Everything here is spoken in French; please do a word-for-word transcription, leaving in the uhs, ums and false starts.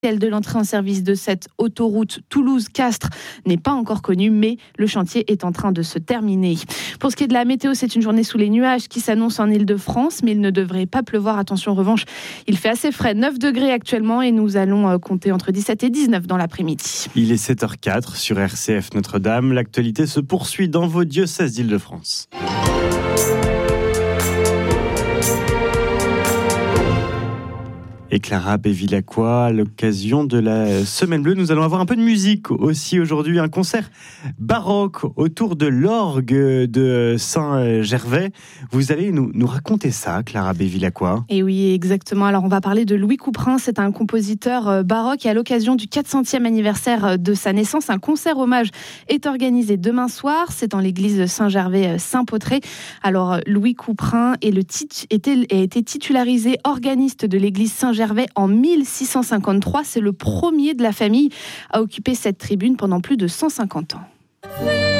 de l'entrée en service de cette autoroute Toulouse-Castres n'est pas encore connue, mais le chantier est en train de se terminer. Pour ce qui est de la météo, c'est une journée sous les nuages qui s'annonce en Île-de-France, mais il ne devrait pas pleuvoir. Attention, en revanche, il fait assez frais, neuf degrés actuellement, et nous allons compter entre dix-sept et dix-neuf dans l'après-midi. Il est sept heures quatre sur R C F Notre-Dame. L'actualité se poursuit dans vos diocèses d'Île-de-France. Et Clara Bevilacqua, à l'occasion de la Semaine Bleue, nous allons avoir un peu de musique aussi aujourd'hui, un concert baroque autour de l'orgue de Saint-Gervais. Vous allez nous, nous raconter ça, Clara Bevilacqua. Et oui, exactement. Alors on va parler de Louis Couperin, c'est un compositeur baroque et à l'occasion du quatre centième anniversaire de sa naissance, un concert hommage est organisé demain soir, c'est dans l'église Saint-Gervais-Saint-Pautré. Alors Louis Couperin est le tit- était, a été titularisé organiste de l'église Saint-Gervais en mille six cent cinquante-trois, c'est le premier de la famille à occuper cette tribune pendant plus de cent cinquante ans.